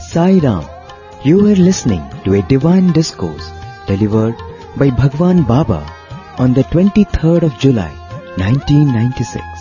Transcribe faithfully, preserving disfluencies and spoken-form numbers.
Sai Ram. You are listening to a divine discourse delivered by Bhagwan Baba on the twenty-third of July, nineteen ninety-six.